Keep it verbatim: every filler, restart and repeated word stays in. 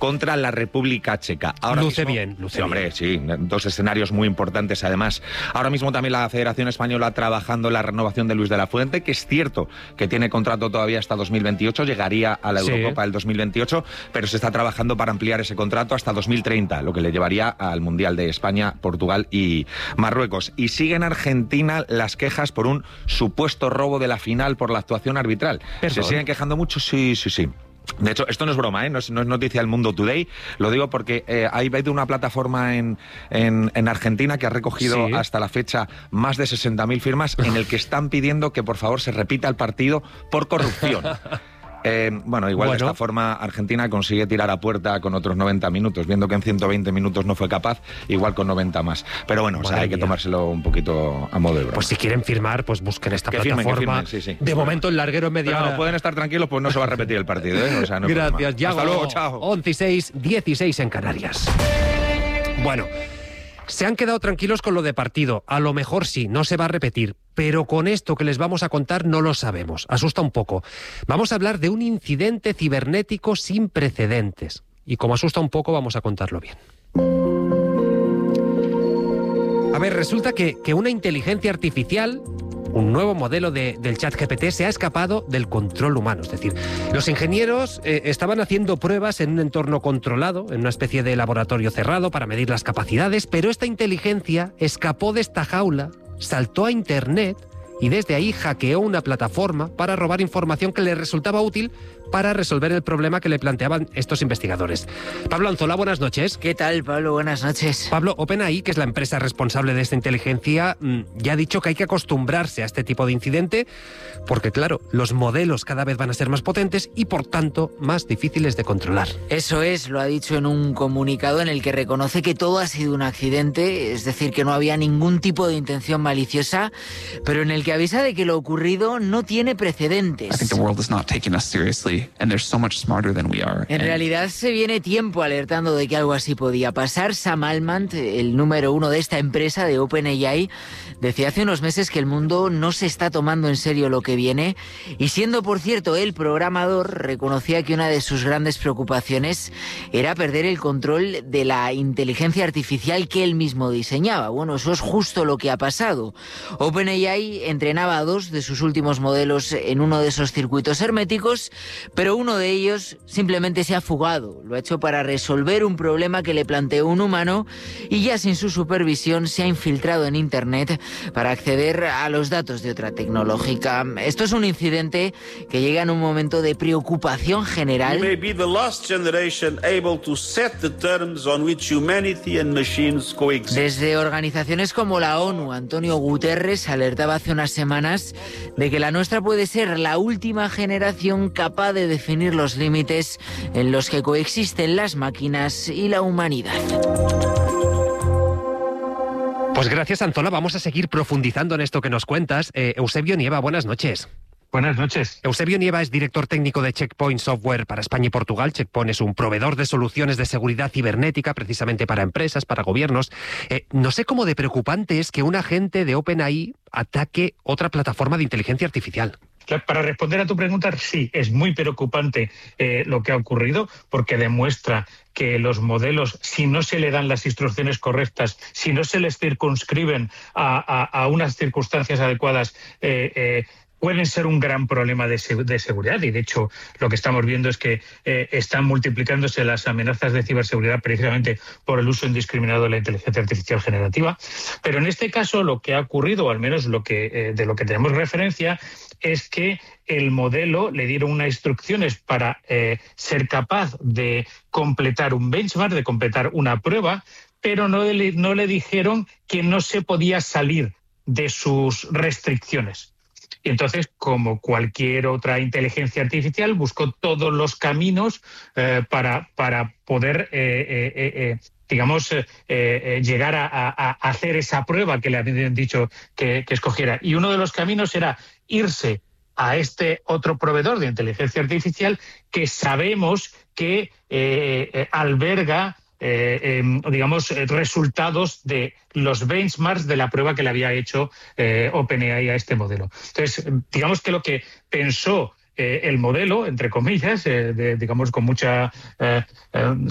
contra la República Checa. Ahora luce mismo, bien, luce sí, hombre, bien. sí, dos escenarios muy importantes además. Ahora mismo también la Federación Española trabajando en la renovación de Luis de la Fuente, que es cierto que tiene contrato todavía hasta dos mil veintiocho, llegaría a la Sí. Eurocopa del dos mil veintiocho, pero se está trabajando para ampliar ese contrato hasta dos mil treinta, lo que le llevaría al Mundial de España, Portugal y Marruecos. Y sigue en Argentina las quejas por un supuesto robo de la final por la actuación arbitral. ¿Perdón? Se siguen quejando mucho, sí, sí, sí. De hecho, esto no es broma, ¿eh? no, es, no es noticia del Mundo Today, lo digo porque eh, hay una plataforma en, en, en Argentina que ha recogido Sí. hasta la fecha más de sesenta mil firmas en el que están pidiendo que por favor se repita el partido por corrupción. Eh, bueno, igual Bueno. de esta forma Argentina consigue tirar a puerta con otros noventa minutos, viendo que en ciento veinte minutos no fue capaz, igual con noventa más. Pero bueno, o sea, Madre hay que mía. tomárselo un poquito a modo de broma. Pues si quieren firmar, pues busquen esta Que firmen, que plataforma. firmen, sí, sí. De momento el larguero en media Pero no, hora. pueden estar tranquilos, pues no se va a repetir el partido, ¿eh? O sea, no hay Gracias, problema. Yago. Hasta luego, chao. once y seis, dieciséis en Canarias. Bueno, se han quedado tranquilos con lo de partido. A lo mejor sí, no se va a repetir. Pero con esto que les vamos a contar no lo sabemos. Asusta un poco. Vamos a hablar de un incidente cibernético sin precedentes. Y como asusta un poco, vamos a contarlo bien. A ver, resulta que, que una inteligencia artificial, un nuevo modelo de, del ChatGPT, se ha escapado del control humano. Es decir, los ingenieros eh, estaban haciendo pruebas en un entorno controlado, en una especie de laboratorio cerrado para medir las capacidades, pero esta inteligencia escapó de esta jaula, saltó a Internet y desde ahí hackeó una plataforma para robar información que le resultaba útil para resolver el problema que le planteaban estos investigadores. Pablo Anzola, buenas noches. ¿Qué tal, Pablo? Buenas noches. Pablo, OpenAI, que es la empresa responsable de esta inteligencia, ya ha dicho que hay que acostumbrarse a este tipo de incidente porque, claro, los modelos cada vez van a ser más potentes y, por tanto, más difíciles de controlar. Eso es, lo ha dicho en un comunicado en el que reconoce que todo ha sido un accidente, es decir, que no había ningún tipo de intención maliciosa, pero en el que avisa de que lo ocurrido no tiene precedentes. I think the world is not taking us seriously, and they're so much smarter than we are. En realidad se viene tiempo alertando de que algo así podía pasar. Sam Altman, el número uno de esta empresa de OpenAI, decía hace unos meses que el mundo no se está tomando en serio lo que viene, y siendo, por cierto, el programador, reconocía que una de sus grandes preocupaciones era perder el control de la inteligencia artificial que él mismo diseñaba. Bueno, eso es justo lo que ha pasado. OpenAI entrenaba a dos de sus últimos modelos en uno de esos circuitos herméticos, pero uno de ellos simplemente se ha fugado. Lo ha hecho para resolver un problema que le planteó un humano y ya sin su supervisión se ha infiltrado en Internet para acceder a los datos de otra tecnológica. Esto es un incidente que llega en un momento de preocupación general. We may be the last generation able to set the terms on which humanity and machines coexist. Desde organizaciones como la ONU, Antonio Guterres alertaba hace unas semanas de que la nuestra puede ser la última generación capaz de definir los límites en los que coexisten las máquinas y la humanidad. Pues gracias, Anzola. Vamos a seguir profundizando en esto que nos cuentas. Eh, Eusebio Nieva, buenas noches. Buenas noches. Eusebio Nieva es director técnico de Checkpoint Software para España y Portugal. Checkpoint es un proveedor de soluciones de seguridad cibernética precisamente para empresas, para gobiernos. Eh, no sé cómo de preocupante es que un agente de OpenAI ataque otra plataforma de inteligencia artificial. Para responder a tu pregunta, sí, es muy preocupante eh, lo que ha ocurrido porque demuestra que los modelos, si no se le dan las instrucciones correctas, si no se les circunscriben a, a, a unas circunstancias adecuadas, eh, eh, pueden ser un gran problema de, de seguridad. Y de hecho lo que estamos viendo es que eh, están multiplicándose las amenazas de ciberseguridad precisamente por el uso indiscriminado de la inteligencia artificial generativa. Pero en este caso lo que ha ocurrido, o al menos lo que, eh, de lo que tenemos referencia, es que el modelo le dieron unas instrucciones para eh, ser capaz de completar un benchmark, de completar una prueba, pero no le, no le dijeron que no se podía salir de sus restricciones. Y entonces, como cualquier otra inteligencia artificial, buscó todos los caminos eh, para, para poder, eh, eh, eh, digamos, eh, eh, llegar a, a, a hacer esa prueba que le habían dicho que, que escogiera. Y uno de los caminos era irse a este otro proveedor de inteligencia artificial que sabemos que eh, eh, alberga Eh, eh, digamos, eh, resultados de los benchmarks de la prueba que le había hecho eh, OpenAI a este modelo. Entonces, digamos que lo que pensó eh, el modelo, entre comillas, eh, de, digamos, con mucha eh, eh,